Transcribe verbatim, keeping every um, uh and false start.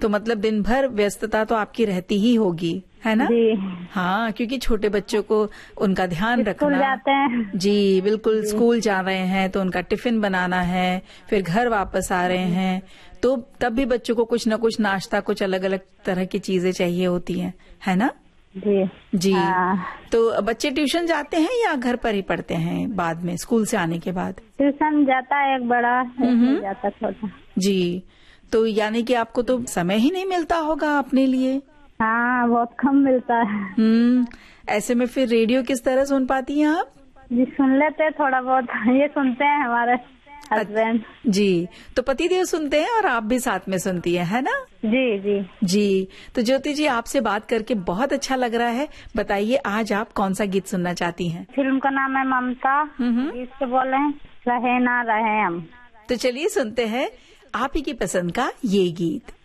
तो मतलब दिन भर व्यस्तता तो आपकी रहती ही होगी, है ना? जी। हाँ, क्योंकि छोटे बच्चों को उनका ध्यान रखना। स्कूल जाते हैं। जी बिल्कुल, स्कूल जा रहे हैं तो उनका टिफिन बनाना है, फिर घर वापस आ रहे हैं, तो तब भी बच्चों को कुछ न कुछ नाश्ता, कुछ अलग अलग तरह की चीजें चाहिए होती हैं, है ना? जी जी। हाँ। तो बच्चे ट्यूशन जाते हैं या घर पर ही पढ़ते हैं बाद में, स्कूल से आने के बाद? ट्यूशन जाता है एक बड़ा, एक नहीं जाता छोटा। जी, तो यानी कि आपको तो समय ही नहीं मिलता होगा अपने लिए। हाँ, बहुत कम मिलता है। हम्म, ऐसे में फिर रेडियो किस तरह सुन पाती हैं आप? जी सुन लेते हैं थोड़ा बहुत, ये सुनते हैं हमारे हस्बैंड। जी, तो पतिदेव सुनते हैं और आप भी साथ में सुनती हैं, है ना? जी जी जी। तो ज्योति जी, आपसे बात करके बहुत अच्छा लग रहा है। बताइए आज आप कौन सा गीत सुनना चाहती हैं? फिल्म का नाम है ममता, गीत से बोले हैं रहे ना रहे हम। तो चलिए सुनते हैं आप ही की पसंद का ये गीत।